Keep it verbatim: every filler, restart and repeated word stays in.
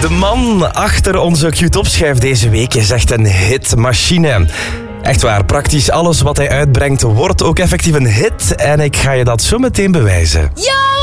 De man achter onze Q-Top-schijf deze week is echt een hitmachine. Echt waar, praktisch alles wat hij uitbrengt wordt ook effectief een hit. En ik ga je dat zo meteen bewijzen. Yo!